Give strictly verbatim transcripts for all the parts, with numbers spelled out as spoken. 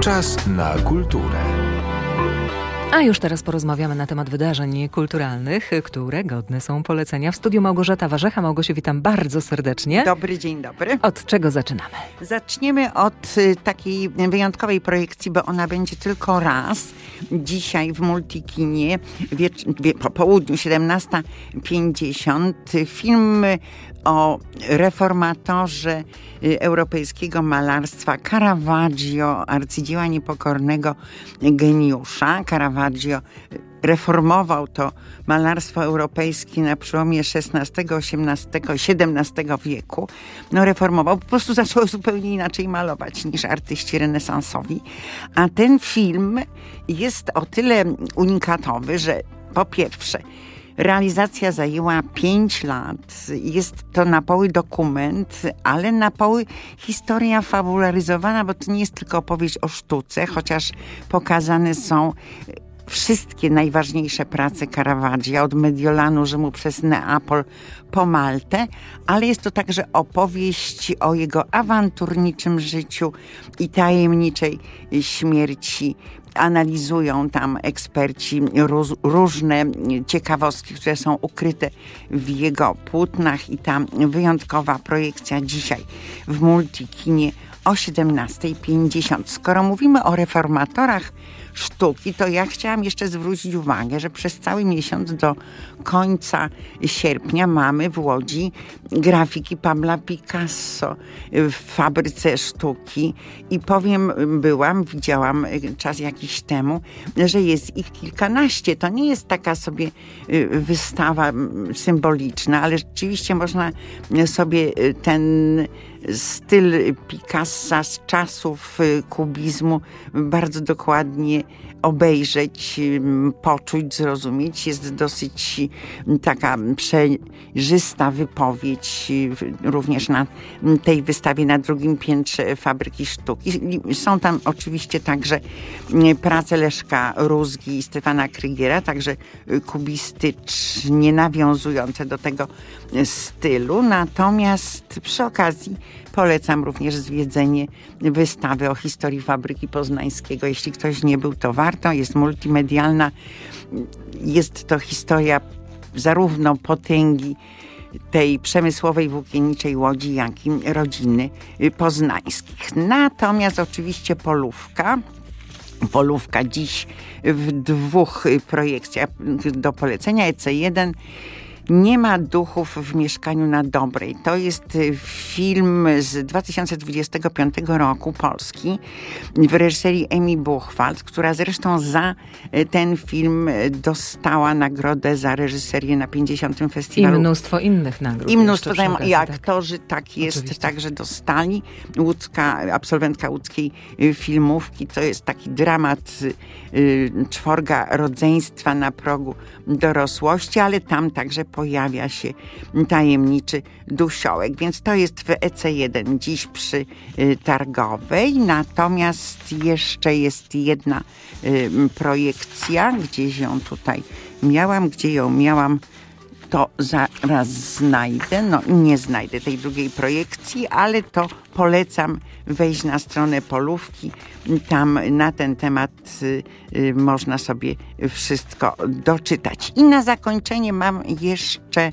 Czas na kulturę. A już teraz porozmawiamy na temat wydarzeń kulturalnych, które godne są polecenia. W studiu Małgorzata Warzecha. Małgosiu, witam bardzo serdecznie. Dobry, dzień dobry. Od czego zaczynamy? Zaczniemy od y, takiej wyjątkowej projekcji, bo ona będzie tylko raz. Dzisiaj w Multikinie wiecz- wie- po południu siedemnasta pięćdziesiąt film o reformatorze y, europejskiego malarstwa Caravaggio, arcydzieła niepokornego geniusza. Caravaggio reformował to malarstwo europejskie na przełomie szesnastego, osiemnastego, siedemnastego wieku. No reformował, po prostu zaczął zupełnie inaczej malować niż artyści renesansowi. A ten film jest o tyle unikatowy, że po pierwsze realizacja zajęła pięć lat. Jest to na poły dokument, ale na poły historia fabularyzowana, bo to nie jest tylko opowieść o sztuce, chociaż pokazane są wszystkie najważniejsze prace Caravaggia, od Mediolanu, Rzymu przez Neapol po Maltę, ale jest to także opowieść o jego awanturniczym życiu i tajemniczej śmierci. Analizują tam eksperci róz, różne ciekawostki, które są ukryte w jego płótnach i ta wyjątkowa projekcja dzisiaj w Multikinie o siedemnasta pięćdziesiąt. Skoro mówimy o reformatorach sztuki, to ja chciałam jeszcze zwrócić uwagę, że przez cały miesiąc do końca sierpnia mamy w Łodzi grafiki Pabla Picasso w fabryce sztuki i powiem, byłam, widziałam czas jakiś temu, że jest ich kilkanaście. To nie jest taka sobie wystawa symboliczna, ale rzeczywiście można sobie ten styl Picassa z czasów kubizmu bardzo dokładnie obejrzeć, poczuć, zrozumieć. Jest dosyć taka przejrzysta wypowiedź również na tej wystawie na drugim piętrze Fabryki Sztuki. Są tam oczywiście także prace Leszka Rózgi i Stefana Krygiera, także kubistycznie nawiązujące do tego stylu. Natomiast przy okazji polecam również zwiedzenie wystawy o historii Fabryki Poznańskiego. Jeśli ktoś nie był, to warto. Jest multimedialna. Jest to historia zarówno potęgi tej przemysłowej, włókienniczej Łodzi, jak i rodziny poznańskich. Natomiast oczywiście Polówka. Polówka dziś w dwóch projekcjach do polecenia. E C jeden. Nie ma duchów w mieszkaniu na Dobrej. To jest film z dwa tysiące dwudziestego piątego roku, polski, w reżyserii Emi Buchwald, która zresztą za ten film dostała nagrodę za reżyserię na pięćdziesiątym festiwalu. I mnóstwo innych nagród. I mnóstwo, okazji, i aktorzy, tak, tak jest, Oczywiście. Także dostali. Łódzka, absolwentka łódzkiej filmówki, to jest taki dramat y, czworga rodzeństwa na progu dorosłości, ale tam także pojawia się tajemniczy dusiołek, więc to jest w E C jeden dziś przy y, Targowej. Natomiast jeszcze jest jedna y, projekcja, gdzieś ją tutaj miałam, gdzie ją miałam, to zaraz znajdę. No nie znajdę tej drugiej projekcji, ale to polecam wejść na stronę Polówki. Tam na ten temat y, y, można sobie wszystko doczytać. I na zakończenie mam jeszcze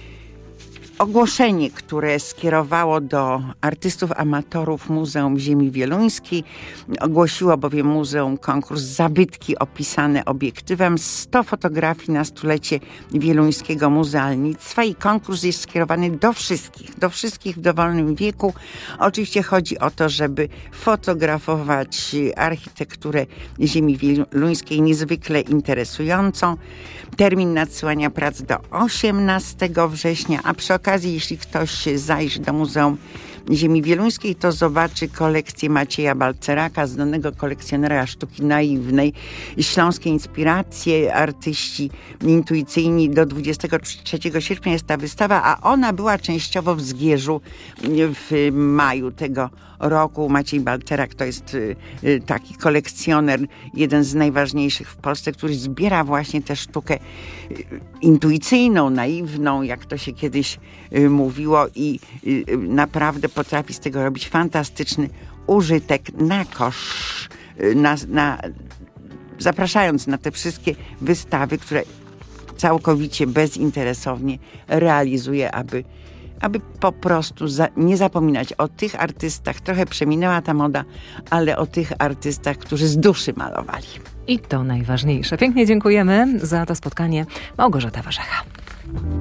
ogłoszenie, które skierowało do artystów amatorów Muzeum Ziemi Wieluńskiej. Ogłosiło bowiem muzeum konkurs Zabytki opisane obiektywem. sto fotografii na stulecie wieluńskiego muzealnictwa i konkurs jest skierowany do wszystkich, do wszystkich w dowolnym wieku. Oczywiście chodzi o to, żeby fotografować architekturę Ziemi Wieluńskiej niezwykle interesującą. Termin nadsyłania prac do osiemnastego września, a przy okazji, jeśli ktoś zajrzy do Muzeum Ziemi Wieluńskiej, to zobaczy kolekcję Macieja Balceraka, znanego kolekcjonera sztuki naiwnej. Śląskie inspiracje, artyści intuicyjni. Do dwudziestego trzeciego sierpnia jest ta wystawa, a ona była częściowo w Zgierzu w maju tego roku. Maciej Balcerak to jest taki kolekcjoner, jeden z najważniejszych w Polsce, który zbiera właśnie tę sztukę intuicyjną, naiwną, jak to się kiedyś mówiło, i naprawdę potrafi z tego robić fantastyczny użytek na kosz na, na, zapraszając na te wszystkie wystawy, które całkowicie bezinteresownie realizuje, aby, aby po prostu za, nie zapominać o tych artystach. Trochę przeminęła ta moda, ale o tych artystach, którzy z duszy malowali. I to najważniejsze. Pięknie dziękujemy za to spotkanie. Małgorzata Warzecha.